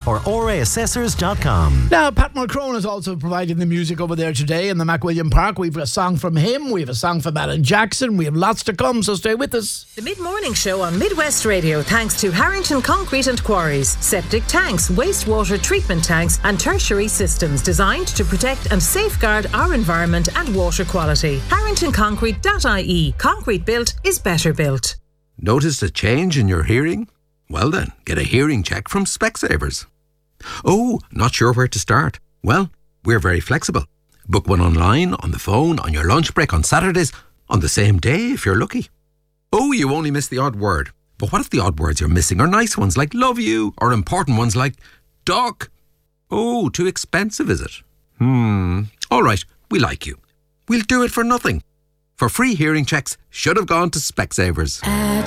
or oraassessors.com. Now, Pat Mulcrone is also providing the music over there today in the McWilliam Park. We've a song from him, we have a song from Alan Jackson, we have lots to come, so stay with us. The Mid-Morning Show on Midwest Radio, thanks to Harrington Concrete and Quarries. Septic tanks, wastewater treatment tanks and tertiary systems designed to protect and safeguard our environment and water quality. HarringtonConcrete.ie. Concrete built is better built. Noticed a change in your hearing? Well then, get a hearing check from Specsavers. Oh, not sure where to start? Well, we're very flexible. Book one online, on the phone, on your lunch break, on Saturdays, on the same day if you're lucky. Oh, you only missed the odd word. But what if the odd words you're missing are nice ones like love you, or important ones like duck? Oh, too expensive, is it? All right, we like you. We'll do it for nothing. For free hearing checks, should have gone to Specsavers.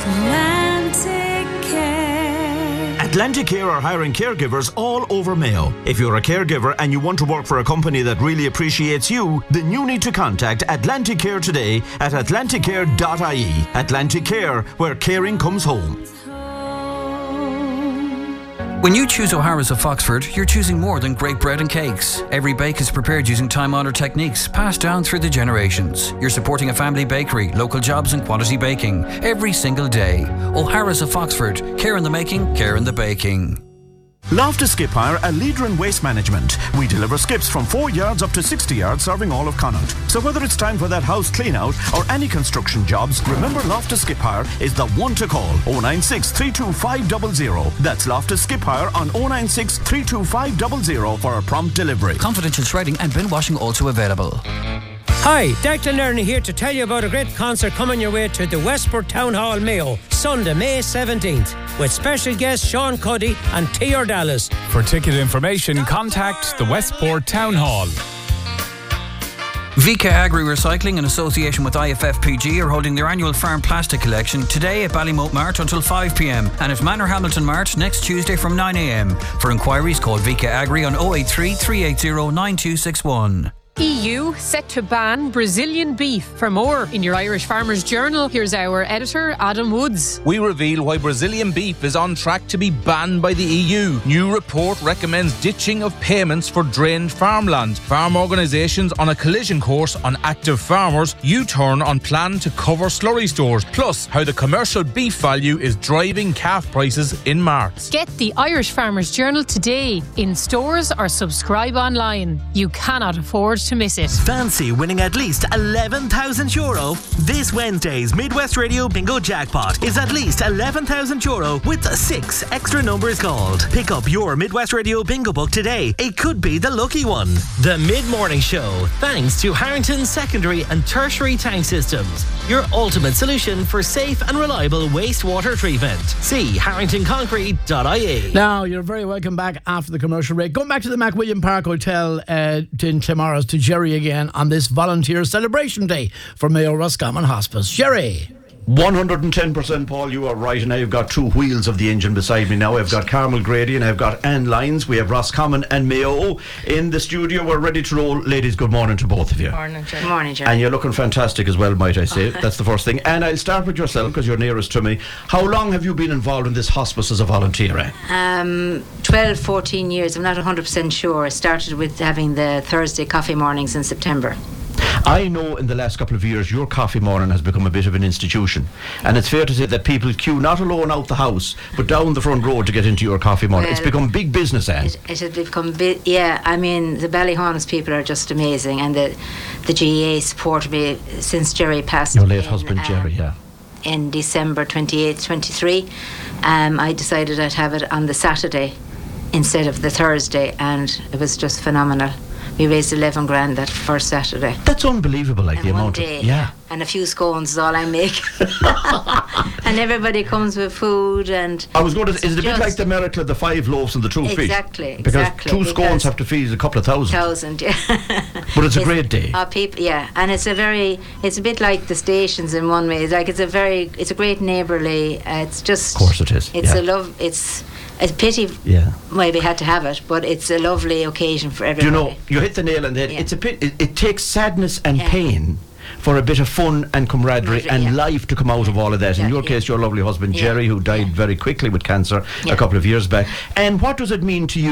Atlanticare are hiring caregivers all over Mayo. If you're a caregiver and you want to work for a company that really appreciates you, then you need to contact Atlanticare today at atlanticare.ie. Atlanticare, where caring comes home. When you choose O'Hara's of Foxford, you're choosing more than great bread and cakes. Every bake is prepared using time-honoured techniques passed down through the generations. You're supporting a family bakery, local jobs and quality baking every single day. O'Hara's of Foxford. Care in the making, care in the baking. Loftus Skip Hire, a leader in waste management. We deliver skips from 4 yards up to 60 yards, serving all of Connaught. So whether it's time for that house clean out or any construction jobs, remember Loftus Skip Hire is the one to call. 096 325 00. That's Loftus Skip Hire on 096 325 00 for a prompt delivery. Confidential shredding and bin washing also available. Hi, Declan Lerner here to tell you about a great concert coming your way to the Westport Town Hall, Mayo, Sunday, May 17th, with special guests Sean Cuddy and T.R. Dallas. For ticket information, contact the Westport Town Hall. Vika Agri Recycling in association with IFFPG are holding their annual farm plastic collection today at Ballymote Mart until 5pm and at Manor Hamilton Mart next Tuesday from 9am. For inquiries, call Vika Agri on 083 380 9261. EU set to ban Brazilian beef. For more in your Irish Farmers Journal, here's our editor, Adam Woods. We reveal why Brazilian beef is on track to be banned by the EU. New report recommends ditching of payments for drained farmland. Farm organisations on a collision course on active farmers. U-turn on plan to cover slurry stores. Plus, how the commercial beef value is driving calf prices in marts. Get the Irish Farmers Journal today in stores or subscribe online. You cannot afford to miss it. Fancy winning at least €11,000? This Wednesday's Midwest Radio Bingo Jackpot is at least €11,000 with 6 extra numbers called. Pick up your Midwest Radio Bingo book today. It could be the lucky one. The Mid-Morning Show, thanks to Harrington Secondary and Tertiary Tank Systems, your ultimate solution for safe and reliable wastewater treatment. See harringtonconcrete.ie. Now, you're very welcome back after the commercial break. Going back to the McWilliam Park Hotel in Clamorris to Jerry again on this volunteer celebration day for Mayo Roscommon Hospice. Jerry. 110%, Paul, you are right, and I've got 2 wheels of the engine beside me now. I've got Carmel Grady and I've got Anne Lyons. We have Roscommon and Mayo in the studio. We're ready to roll. Ladies, good morning to both of you. Morning, Jerry. Morning, Jerry. And you're looking fantastic as well, might I say. That's the first thing. And I'll start with yourself because you're nearest to me. How long have you been involved in this hospice as a volunteer? 12, 14 years. I'm not 100% sure. I started with having the Thursday coffee mornings in September. I know in the last couple of years your coffee morning has become a bit of an institution, and it's fair to say that people queue not alone out the house but down the front road to get into your coffee morning. Well, it's become big business, Anne. It has become big, yeah. I mean, the Ballyhaunis people are just amazing, and the GAA support me since Jerry passed. Your late husband Jerry, yeah. In December 28, 23, I decided I'd have it on the Saturday instead of the Thursday, and it was just phenomenal. We raised 11 grand that first Saturday. That's unbelievable, like, and the amount day, of... Yeah. And a few scones is all I make. And everybody comes with food, and... I was going to... Is it a bit like the miracle of the 5 loaves and the 2 fish? Exactly. Because 2 scones have to feed a couple of thousand. Yeah. But it's a great day. Yeah. And it's a bit like the stations in one way. It's a great neighbourly... it's just... Of course it is. It's a love... It's a pity maybe had to have it, but it's a lovely occasion for everybody. You know, you hit the nail on the head. Yeah. It takes sadness and pain for a bit of fun and camaraderie and life to come out of all of that. In your case, your lovely husband Jerry, who died very quickly with cancer a couple of years back. And what does it mean to you